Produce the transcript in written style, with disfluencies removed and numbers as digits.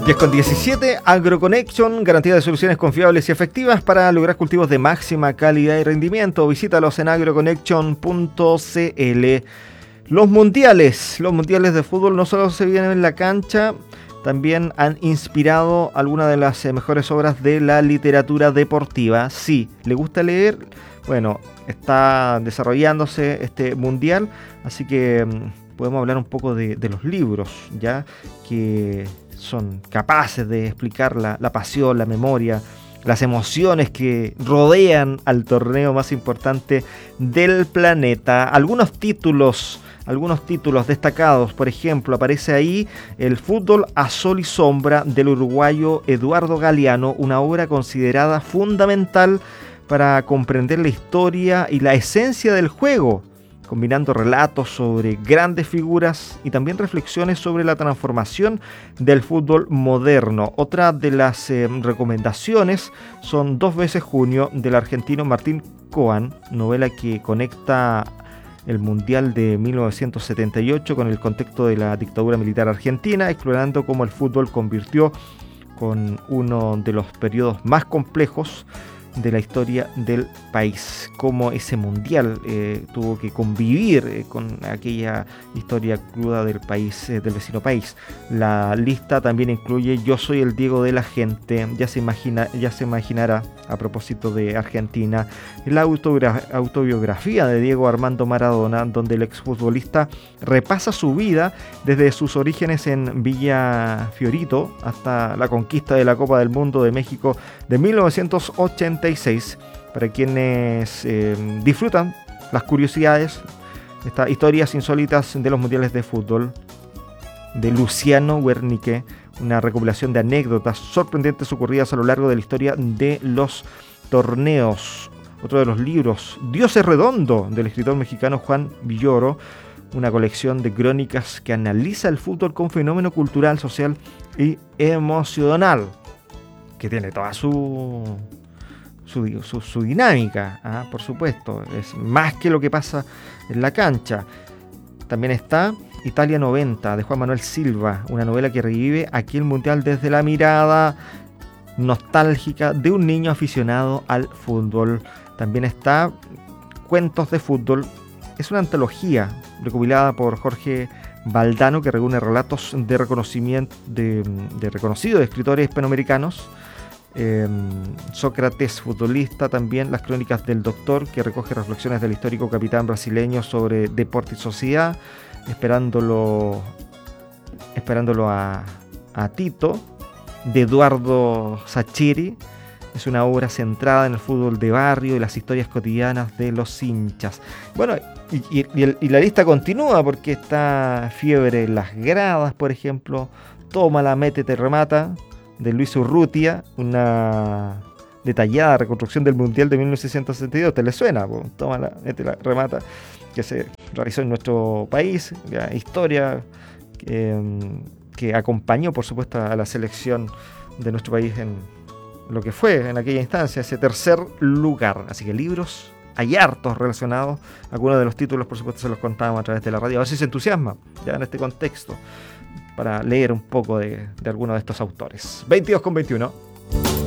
10:17, AgroConnection, garantía de soluciones confiables y efectivas para lograr cultivos de máxima calidad y rendimiento. Visítalos en agroconnection.cl. Los mundiales de fútbol no solo se vienen en la cancha, también han inspirado algunas de las mejores obras de la literatura deportiva. Sí, ¿le gusta leer? Bueno, está desarrollándose este mundial, así que podemos hablar un poco de los libros, ya que son capaces de explicar la pasión, la memoria, las emociones que rodean al torneo más importante del planeta. Algunos títulos destacados, por ejemplo, aparece ahí El fútbol a sol y sombra del uruguayo Eduardo Galeano, una obra considerada fundamental para comprender la historia y la esencia del juego, combinando relatos sobre grandes figuras y también reflexiones sobre la transformación del fútbol moderno. Otra de las recomendaciones son Dos veces junio del argentino Martín Coan, novela que conecta el Mundial de 1978 con el contexto de la dictadura militar argentina, explorando cómo el fútbol convirtió con uno de los periodos más complejos de la historia del país, cómo ese mundial tuvo que convivir con aquella historia cruda del país, del vecino país. La lista también incluye Yo soy el Diego de la gente, ya se imaginará, a propósito de Argentina, la autobiografía de Diego Armando Maradona, donde el exfutbolista repasa su vida desde sus orígenes en Villa Fiorito hasta la conquista de la Copa del Mundo de México de 1986. Para quienes disfrutan las curiosidades, estas historias insólitas de los mundiales de fútbol, de Luciano Guernique, una recopilación de anécdotas sorprendentes ocurridas a lo largo de la historia de los torneos. Otro de los libros, Dios es redondo, del escritor mexicano Juan Villoro, una colección de crónicas que analiza el fútbol como fenómeno cultural, social y emocional, que tiene toda su dinámica, por supuesto, es más que lo que pasa en la cancha. También está Italia 90 de Juan Manuel Silva, una novela que revive aquel mundial desde la mirada nostálgica de un niño aficionado al fútbol. También está Cuentos de fútbol, es una antología recopilada por Jorge Valdano que reúne relatos de reconocimientos de reconocidos escritores hispanoamericanos. Sócrates futbolista, también Las crónicas del doctor, que recoge reflexiones del histórico capitán brasileño sobre deporte y sociedad, esperándolo a Tito, de Eduardo Sacheri. Es una obra centrada en el fútbol de barrio y las historias cotidianas de los hinchas. Bueno, y la lista continúa, porque está Fiebre en las gradas, por ejemplo, Tómala, métete, remata, de Luis Urrutia, una detallada reconstrucción del Mundial de 1962. ¿Te le suena? Tómala, métela, remata, que se realizó en nuestro país, la historia que acompañó, por supuesto, a la selección de nuestro país en lo que fue en aquella instancia ese tercer lugar. Así que libros hay hartos relacionados. Algunos de los títulos, por supuesto, se los contábamos a través de la radio. A ver si se entusiasma ya en este contexto para leer un poco de algunos de estos autores. 22:21.